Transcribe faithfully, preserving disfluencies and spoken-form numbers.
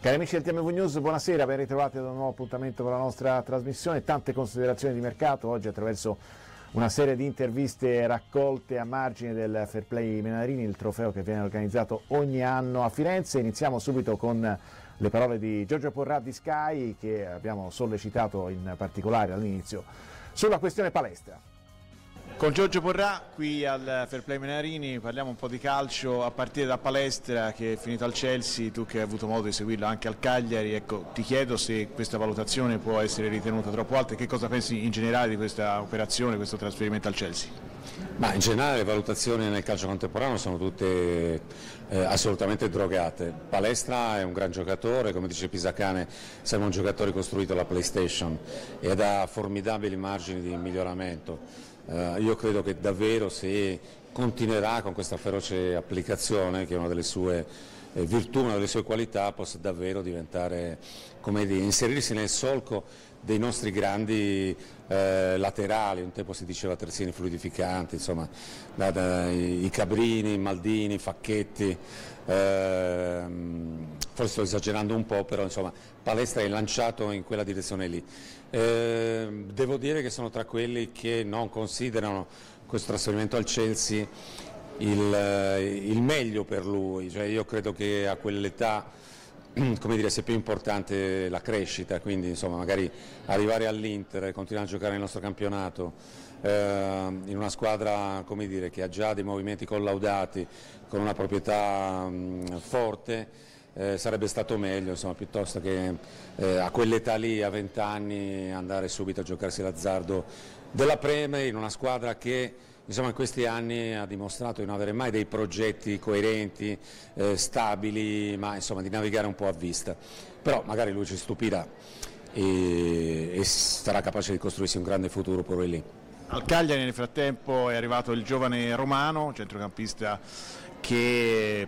Cari amici del T M V News, buonasera, ben ritrovati ad un nuovo appuntamento con la nostra trasmissione. Tante considerazioni di mercato oggi attraverso una serie di interviste raccolte a margine del Fair Play Menarini, il trofeo che viene organizzato ogni anno a Firenze. Iniziamo subito con le parole di Giorgio Porrà di Sky, che abbiamo sollecitato in particolare all'inizio sulla questione palestra. Con Giorgio Porrà qui al Fair Play Menarini parliamo un po' di calcio a partire da Palestra, che è finito al Chelsea, tu che hai avuto modo di seguirlo anche al Cagliari. Ecco, ti chiedo se questa valutazione può essere ritenuta troppo alta e che cosa pensi in generale di questa operazione, questo trasferimento al Chelsea. Ma in generale le valutazioni nel calcio contemporaneo sono tutte eh, assolutamente drogate. Palestra è un gran giocatore, come dice Pisacane, sembra un giocatore costruito alla PlayStation ed ha formidabili margini di miglioramento. Uh, io credo che davvero, se continuerà con questa feroce applicazione, che è una delle sue eh, virtù, una delle sue qualità, possa davvero diventare, come dire, inserirsi nel solco dei nostri grandi eh, laterali. Un tempo si diceva terzini fluidificanti, insomma, da, da, i, i Cabrini, i Maldini, i Facchetti. Eh, forse sto esagerando un po', però insomma Palestra è lanciato in quella direzione lì. Eh, devo dire che sono tra quelli che non considerano questo trasferimento al Chelsea il, il meglio per lui. Cioè, io credo che a quell'età, come dire, sia più importante la crescita, quindi insomma magari arrivare all'Inter e continuare a giocare nel nostro campionato eh, in una squadra, come dire, che ha già dei movimenti collaudati, con una proprietà mh, forte. Eh, sarebbe stato meglio, insomma, piuttosto che eh, a quell'età lì, a venti anni, andare subito a giocarsi l'azzardo della Premier in una squadra che, insomma, in questi anni ha dimostrato di non avere mai dei progetti coerenti, eh, stabili, ma insomma di navigare un po' a vista. Però magari lui ci stupirà e, e sarà capace di costruirsi un grande futuro pure lì. Al Cagliari nel frattempo è arrivato il giovane Romano, centrocampista che